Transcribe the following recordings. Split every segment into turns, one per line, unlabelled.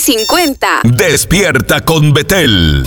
6:50.
Despierta con Betel.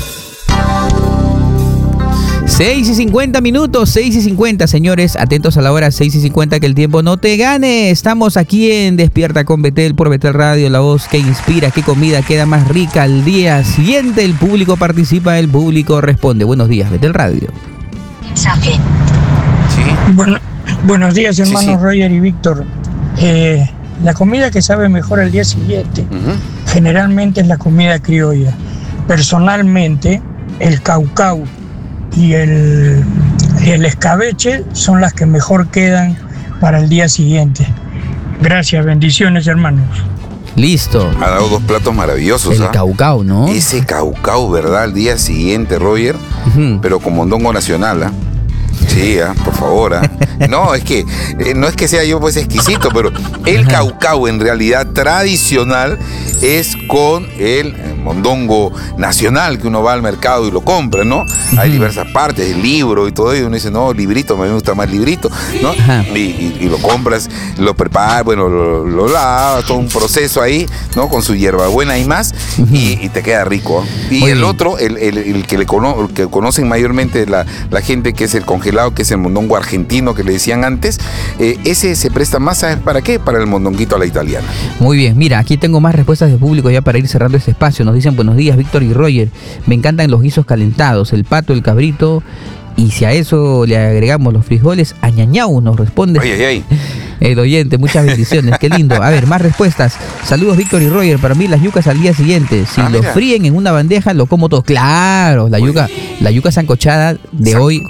6:50, 6:50, señores, atentos a la hora 6:50, que el tiempo no te gane. Estamos aquí en Despierta con Betel por Betel Radio, la voz que inspira. ¿Qué comida queda más rica al día siguiente? El público participa, el público responde. Buenos días, Betel Radio.
Mensaje.
Sí. Buenos días, hermanos, sí. Roger y Víctor. La comida que sabe mejor al día siguiente, generalmente es la comida criolla. Personalmente, el caucao y el escabeche son las que mejor quedan para el día siguiente. Gracias, bendiciones, hermanos.
Listo.
Ha dado dos platos maravillosos.
El caucao, ¿no?
Ese caucao, ¿verdad? Al día siguiente, Roger, pero con mondongo nacional, ¿ah? Sí, por favor. No, es que no es que sea yo pues exquisito, pero el caucao en realidad tradicional es con el mondongo nacional, que uno va al mercado y lo compra, ¿no? Hay diversas partes, el libro y todo, y uno dice, no, librito, me gusta más librito, ¿no? Y lo compras, lo preparas, bueno, lo lavas, todo un proceso ahí, ¿no? Con su hierbabuena y más, y te queda rico. Y el otro, el que que conocen mayormente la gente, que es el congelado, que es el mondongo argentino que le decían antes, ese se presta más, ¿sabes para qué? Para el mondonguito a la italiana.
Muy bien, mira, aquí tengo más respuestas de público ya para ir cerrando este espacio. Nos dicen, buenos días, Víctor y Roger, me encantan los guisos calentados, el pato, el cabrito, y si a eso le agregamos los frijoles, añañau, nos responde el oyente. Muchas bendiciones, qué lindo. A ver, más respuestas. Saludos, Víctor y Roger. Para mí las yucas al día siguiente, si lo fríen en una bandeja, lo como todo. Claro, la yuca sancochada de hoy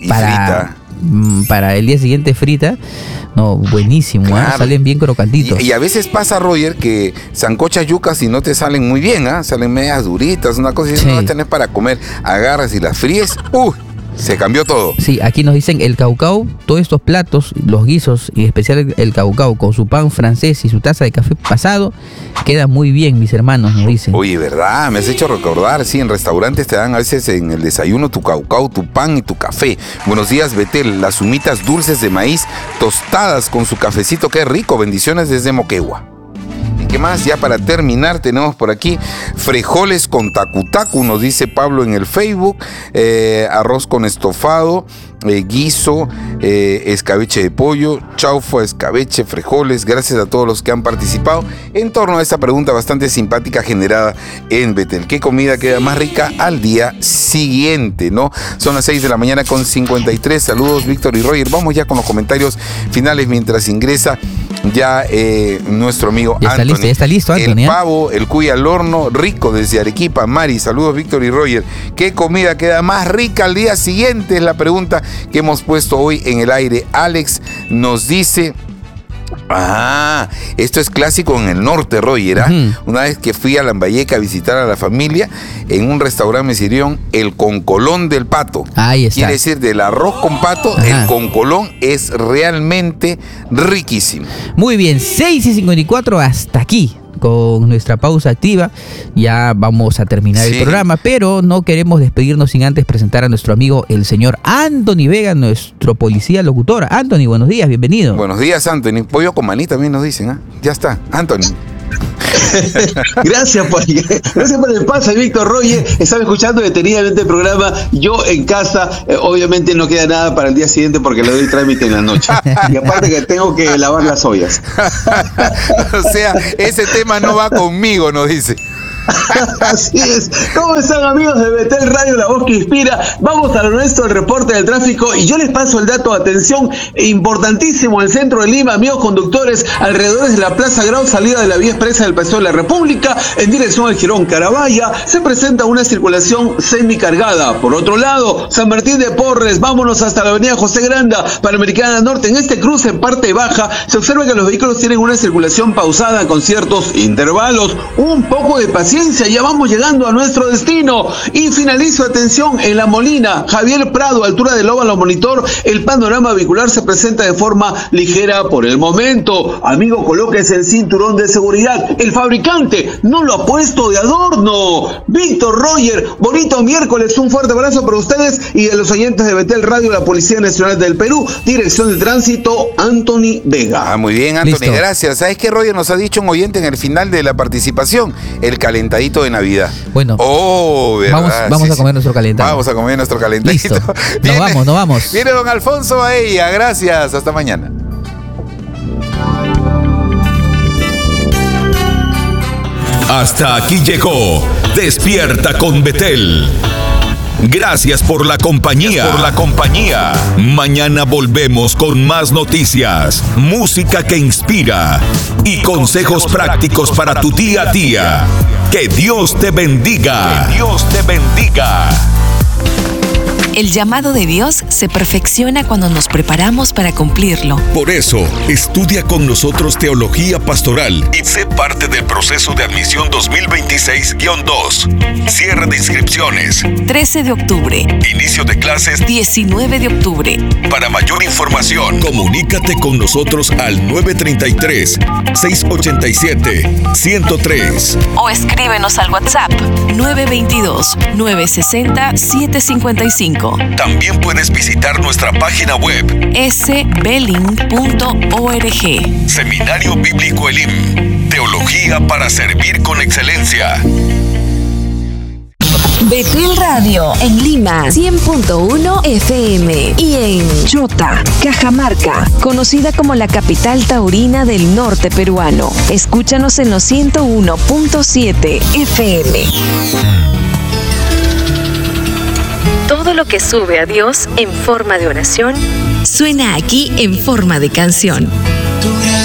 para el día siguiente frita. No, buenísimo, claro. Salen bien crocantitos.
Y a veces pasa, Roger, que sancochas yucas y no te salen muy bien, salen medias duritas, una cosa, y no las tenés para comer, agarras y las fríes, se cambió todo.
Sí, aquí nos dicen el caucao, todos estos platos, los guisos, y en especial el caucao, con su pan francés y su taza de café pasado, queda muy bien, mis hermanos, nos dicen.
Oye, ¿verdad? Me has hecho recordar, sí, en restaurantes te dan a veces en el desayuno tu caucao, tu pan y tu café. Buenos días, Betel, las humitas dulces de maíz tostadas con su cafecito, qué rico, bendiciones desde Moquegua. ¿Qué más? Ya para terminar tenemos por aquí frijoles con tacu-tacu, nos dice Pablo en el Facebook, arroz con estofado, guiso, escabeche de pollo, chaufa, escabeche, frijoles. Gracias a todos los que han participado en torno a esta pregunta bastante simpática generada en Betel. ¿Qué comida queda más rica al día siguiente, no? Son las 6 de la mañana con 53. Saludos, Víctor y Roger. Vamos ya con los comentarios finales mientras ingresa ya nuestro amigo Anthony.
Ya está listo, Anthony.
El pavo, el cuy al horno, rico desde Arequipa. Mari, saludos, Víctor y Roger. ¿Qué comida queda más rica al día siguiente? Es la pregunta que hemos puesto hoy en el aire. Alex nos dice... esto es clásico en el norte, Roger. Una vez que fui a Lambayeque a visitar a la familia, en un restaurante me sirvieron el concolón del pato.
Ahí está.
Quiere decir, del arroz con pato, el concolón es realmente riquísimo.
Muy bien, 6:54, hasta aquí con nuestra pausa activa. Ya vamos a terminar el programa, pero no queremos despedirnos sin antes presentar a nuestro amigo el señor Anthony Vega, nuestro policía locutor. Anthony, buenos días, bienvenido.
Buenos días, Anthony. Pollo con maní también nos dicen, Ya está, Anthony.
Gracias por el pase, Víctor. Roger, estaba escuchando detenidamente el programa. Yo en casa, obviamente no queda nada para el día siguiente porque le doy trámite en la noche. Y aparte que tengo que lavar las ollas.
O sea, ese tema no va conmigo, nos dice.
Así es. ¿Cómo están, amigos de Betel Radio, la voz que inspira? Vamos a lo nuestro, el reporte del tráfico, y yo les paso el dato, atención, importantísimo, el centro de Lima, amigos conductores, alrededor de la Plaza Grau, salida de la vía expresa del Paseo de la República, en dirección al Jirón Carabaya, se presenta una circulación semicargada. Por otro lado, San Martín de Porres, vámonos hasta la avenida José Granda, Panamericana Norte. En este cruce, en parte baja, se observa que los vehículos tienen una circulación pausada con ciertos intervalos. Un poco de paciencia, ya vamos llegando a nuestro destino. Y finalizo, atención, en La Molina, Javier Prado, altura del óvalo Monitor, el panorama vehicular se presenta de forma ligera por el momento. Amigo, colóquese el cinturón de seguridad, el fabricante no lo ha puesto de adorno. Víctor, Roger, bonito miércoles, un fuerte abrazo para ustedes y de los oyentes de Betel Radio, la Policía Nacional del Perú, Dirección de Tránsito, Anthony Vega.
Muy bien, Anthony,
listo.
Gracias. ¿Sabes qué, Roger? Nos ha dicho un oyente en el final de la participación, el calendario calentadito de Navidad.
Bueno,
¿verdad?
vamos a comer nuestro calentado.
Vamos a comer nuestro calentadito.
Listo.
Viene,
Nos vamos.
Viene don Alfonso Baella. Gracias. Hasta mañana.
Hasta aquí llegó Despierta con Betel. Gracias por la compañía. Mañana volvemos con más noticias, música que inspira y consejos prácticos para tu día a día. Que Dios te bendiga.
El llamado de Dios se perfecciona cuando nos preparamos para cumplirlo.
Por eso, estudia con nosotros Teología Pastoral y sé parte del proceso de admisión 2026-2. Cierre de inscripciones.
13 de octubre.
Inicio de clases
19 de octubre.
Para mayor información, comunícate con nosotros al 933-687-103.
O escríbenos al WhatsApp 922-960-755.
También puedes visitar nuestra página web
sbelling.org.
Seminario Bíblico Elim. Teología para servir con excelencia.
Betel Radio en Lima 100.1 FM y en Chota, Cajamarca, conocida como la capital taurina del norte peruano. Escúchanos en los 101.7 FM. Todo lo que sube a Dios en forma de oración suena aquí en forma de canción.